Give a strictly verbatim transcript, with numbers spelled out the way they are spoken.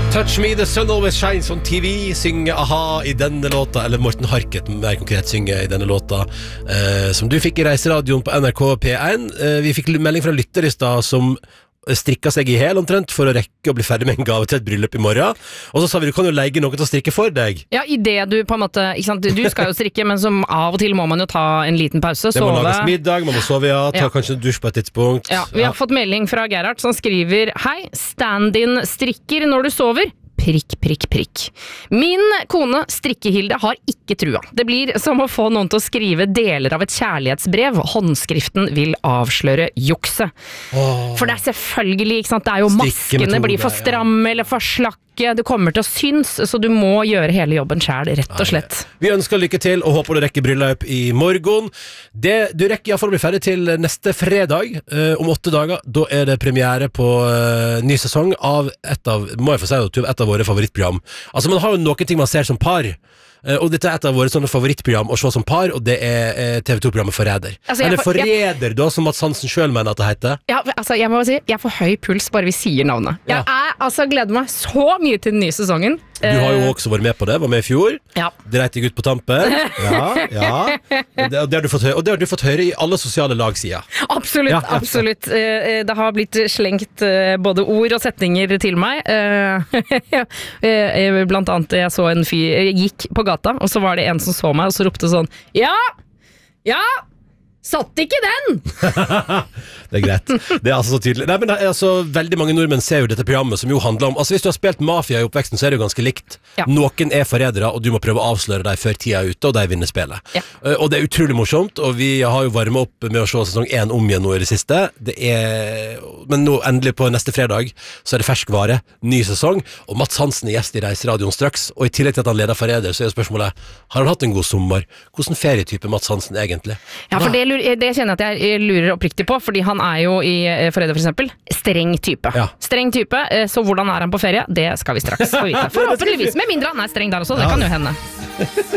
Touch Me, The Sun Always Shines on T V. Synger A-ha i denne låta. Eller Morten Harket mer konkret synger i denne låta, eh, som du fikk i reiseradioen på N R K P one. eh, Vi fikk melding fra lytter i sted som strikka seg i hel omtrent for å rekke å bli ferdig med en gave til et bryllup i morgen. Og så sa vi, du kan jo leie noen til å strikke for deg. Ja, i det du på en måte, ikke sant, du skal jo strikke, men som av og til må man jo ta en liten pause, Det må sove. lages middag, man må sove, ja. Ta Ja. kanskje en dusj på et tidspunkt. Ja, vi har fått melding fra Gerhard som skriver: Hei, stand-in strikker når du sover. Prikk, prikk, prikk. Min kone Strikkehilde har ikke trua. Det blir som å få noen til å skrive deler av et kjærlighetsbrev. Håndskriften vil avsløre jukse. Åh. For det er selvfølgelig, ikke sant, det er jo maskene Strikkemetode, blir for stramme eller for slakke. Du kommer til å synes, så du må gjøre hele jobben selv, rett og slett. Vi ønsker lykke til og håper du rekker bryllup i morgen. Det, du rekker i hvert fall å bli ferdig til neste fredag, eh, om åtte dager. Da er det premiere på eh, ny sesong av et av, må jeg få si det, et av våre favorittprogram. Altså man har jo noen ting man ser som par, eh, og dette er et av våre sånne favorittprogram å se som par, og det er eh, T V to-programmet Forræder. Altså, jeg Eller får- jeg- Forræder da, som Mats Hansen selv mener at det heter. Ja, altså, jeg må bare si, jeg får høy puls bare vi sier navnet. Ja. Jeg er, altså, gleder meg så mye til den nye sesongen. Du har jo også vært med på det, var med i fjor. Ja. Dreit deg ut på tampen. Ja, ja. Og det, og det har du fått høre, og det har du fått høre i alle sosiale lagsider. Absolutt, Ja, ja. absolutt. Eh, Det har blitt slengt eh, både ord og setninger til meg. Eh, eh, Blant annet jeg så en fyr, jeg gikk på gata, og så var det en som så meg, og så ropte sånn: Ja! Ja! Satt ikke den! Det er greit. Det er altså så tydelig. Nei, men det er altså, veldig mange nordmenn ser jo dette programmet som jo handler om, altså hvis du har spilt mafia i oppveksten, så er det jo ganske likt. Ja. Noen er forrædere, og du må prøve å avsløre dem før tida er ute, og de vinner spillet. Ja. Uh, og det er utrolig morsomt, og vi har jo varmet opp med å se sesong én om igjen nå i det siste. Det er, men nå endelig på neste fredag, så er det ferskvare, ny sesong, og Mats Hansen er gjest i Reiseradioen straks, og i tillegg til at han leder forræder, så er spørsmålet, har han hatt en god sommer? Hvordan ferietype Mats Hansen egentlig? Ja, for det, lurer- det kjenner jeg at jeg lurer oppriktig på, fordi han er jo i eh, Forræder for eksempel streng type. Ja. Streng type, eh, så hvordan er han på ferie? Det skal vi straks få vite. Forhåpentligvis, med mindre han er streng der også, det Ja. kan jo hende.